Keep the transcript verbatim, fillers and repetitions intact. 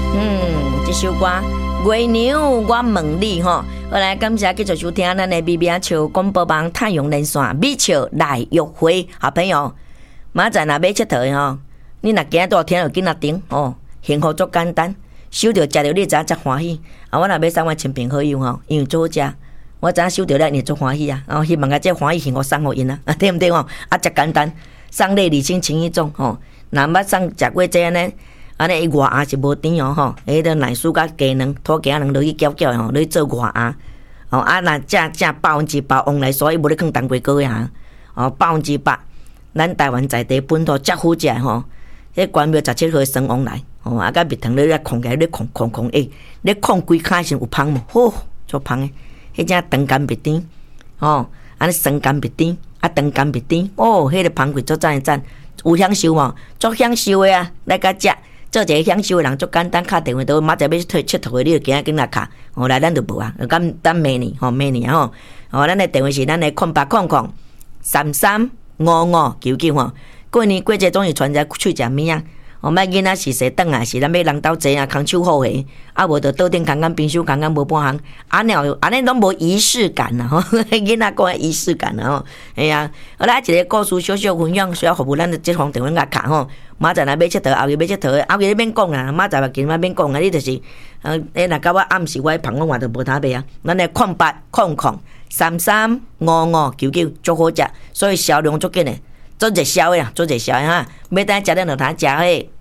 嗯，这首歌月娘我问你吼，好来感谢继续收听咱的美美笑广播网太阳连线美笑来约会，好朋友，明仔若要佚佗的吼，你若今仔多听就紧仔顶哦，幸福足简单，收到食到你知影才欢喜。啊，我若要送我亲朋好友吼，因为做好食，我知影收到了你足欢喜啊，然后希望甲这欢喜幸福送互因啊，啊对毋对吼？啊，遮简单，送礼二千情意重吼，若捌送食过这安尼。安尼伊外鸭是无甜哦吼，迄个奶酥甲鸡卵、土鸡卵落去搅搅吼，落去做外鸭。哦啊，若正正百分之百往来，所以无咧放当归糕呀。哦，百分之百，咱台湾在地本土最好食吼。迄关庙十七号酸往来，哦啊，甲蜜糖咧咧控起来咧控控控诶，咧控规骹时有芳无？好，足芳诶。迄只长干蜜甜，哦，安尼酸干蜜甜，啊长干蜜甜，哦，迄个芳贵足赞诶赞，有享受无？足享受诶啊，来甲食。做一个享受的人，足简单，敲电话都明仔要佚佚佗的，你就今仔紧来敲，哦来咱就无啊，咁等明年吼，明年吼，哦咱的电话是咱的空八空空三三五五九九吼，过年过节总是传只喙食物啊，哦莫囡仔是说转啊，是咱要人斗齐啊，空手好诶，啊无就倒顶空空冰箱空空无半项，安尼安尼拢无仪式感啊吼，囡仔讲仪式感啊吼，哎呀，好来一个故事小小分享，需要服务咱的这方电话甲敲吼。明仔若要佚佗，后日要佚佗，后日你免讲啦。明仔目今仔免讲啊，你就是，呃，诶，若到我暗时我旁我话就无他卖啊。咱诶空八空空三三五五九九足好食，所以销量足紧诶，做热销诶啊，做热销诶哈。要等食咱就通食诶。